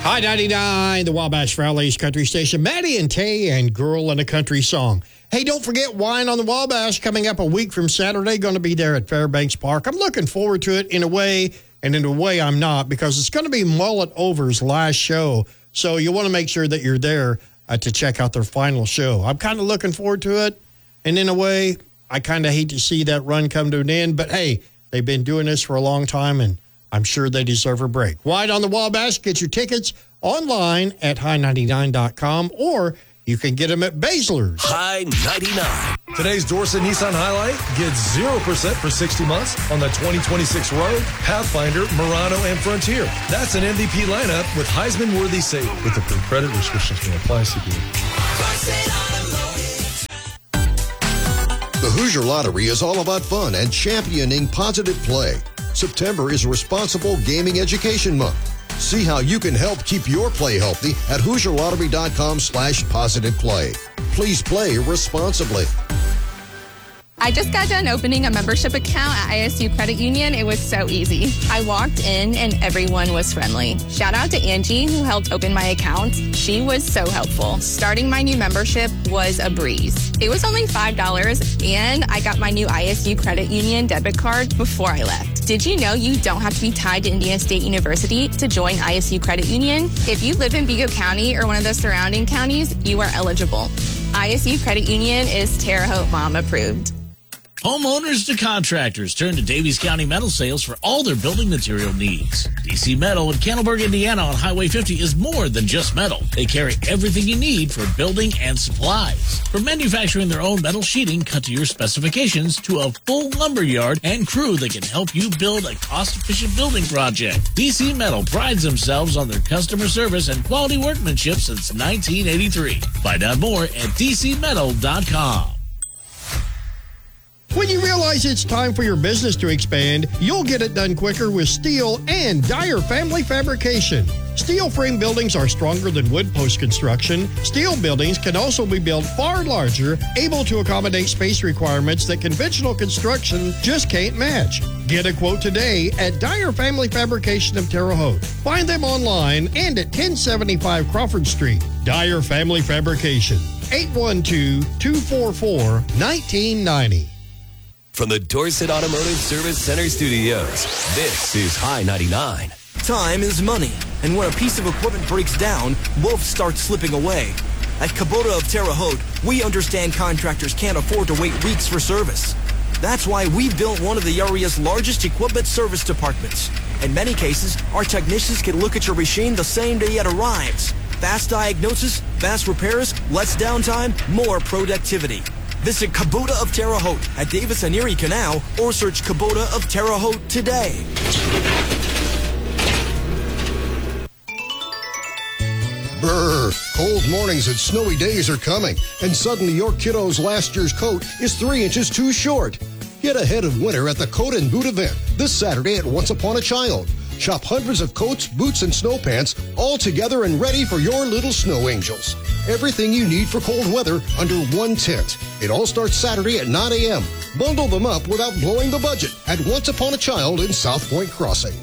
High 99, the Wabash Valley's country station. Maddie and Tay and Girl in a Country Song. Hey, don't forget Wine on the Wabash coming up a week from Saturday. Going to be there at Fairbanks Park. I'm looking forward to it in a way, and in a way I'm not, because it's going to be Mullet Over's last show. So you want to make sure that you're there to check out their final show. I'm kind of looking forward to it, and in a way, I kind of hate to see that run come to an end. But hey, they've been doing this for a long time, and I'm sure they deserve a break. Wine on the Wabash, get your tickets online at high99.com, or you can get them at Baszler's. High 99. Today's Dorset Nissan Highlight gets 0% for 60 months on the 2026 Rogue, Pathfinder, Murano, and Frontier. That's an MVP lineup with Heisman-worthy savings. With approved credit restrictions may apply. The Hoosier Lottery is all about fun and championing positive play. September is Responsible Gaming Education Month. See how you can help keep your play healthy at HoosierLottery.com/positiveplay. Please play responsibly. I just got done opening a membership account at ISU Credit Union. It was so easy. I walked in and everyone was friendly. Shout out to Angie who helped open my account. She was so helpful. Starting my new membership was a breeze. It was only $5 and I got my new ISU Credit Union debit card before I left. Did you know you don't have to be tied to Indiana State University to join ISU Credit Union? If you live in Vigo County or one of the surrounding counties, you are eligible. ISU Credit Union is Terre Haute Mom approved. Homeowners to contractors turn to Davies County Metal Sales for all their building material needs. DC Metal in Candleburg, Indiana on Highway 50 is more than just metal. They carry everything you need for building and supplies. From manufacturing their own metal sheeting cut to your specifications to a full lumber yard and crew that can help you build a cost-efficient building project. DC Metal prides themselves on their customer service and quality workmanship since 1983. Find out more at dcmetal.com. When you realize it's time for your business to expand, you'll get it done quicker with steel and Dyer Family Fabrication. Steel frame buildings are stronger than wood post construction. Steel buildings can also be built far larger, able to accommodate space requirements that conventional construction just can't match. Get a quote today at Dyer Family Fabrication of Terre Haute. Find them online and at 1075 Crawford Street. Dyer Family Fabrication, 812-244-1990. From the Dorset Automotive Service Center Studios, this is High 99. Time is money, and when a piece of equipment breaks down, both start slipping away. At Kubota of Terre Haute, we understand contractors can't afford to wait weeks for service. That's why we've built one of the area's largest equipment service departments. In many cases, our technicians can look at your machine the same day it arrives. Fast diagnosis, fast repairs, less downtime, more productivity. Visit Kubota of Terre Haute at Davis and Erie Canal or search Kubota of Terre Haute today. Brr, cold mornings and snowy days are coming, and suddenly your kiddo's last year's coat is 3 inches too short. Get ahead of winter at the Coat and Boot event this Saturday at Once Upon a Child. Shop hundreds of coats, boots, and snow pants all together and ready for your little snow angels. Everything you need for cold weather under one tent. It all starts Saturday at 9 a.m. Bundle them up without blowing the budget at Once Upon a Child in South Point Crossing.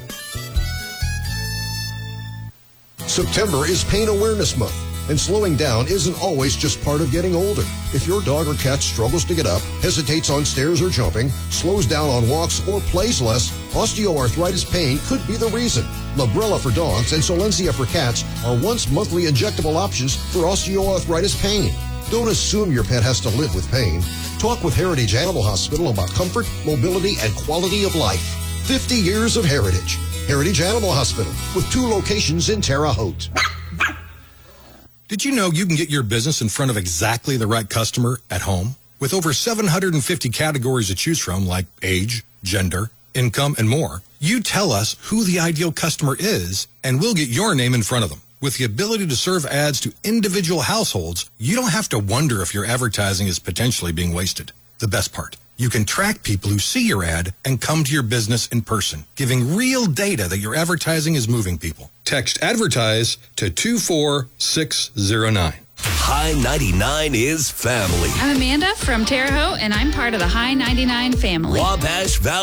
September is Pain Awareness Month, and slowing down isn't always just part of getting older. If your dog or cat struggles to get up, hesitates on stairs or jumping, slows down on walks, or plays less, osteoarthritis pain could be the reason. Librela for dogs and Solensia for cats are once monthly injectable options for osteoarthritis pain. Don't assume your pet has to live with pain. Talk with Heritage Animal Hospital about comfort, mobility, and quality of life. 50 years of heritage. Heritage Animal Hospital, with 2 locations in Terre Haute. Did you know you can get your business in front of exactly the right customer at home? With over 750 categories to choose from, like age, gender, income, and more, you tell us who the ideal customer is, and we'll get your name in front of them. With the ability to serve ads to individual households, you don't have to wonder if your advertising is potentially being wasted. The best part, you can track people who see your ad and come to your business in person, giving real data that your advertising is moving people. Text ADVERTISE to 24609. High 99 is family. I'm Amanda from Terre Haute, and I'm part of the High 99 family. Wabash Valley.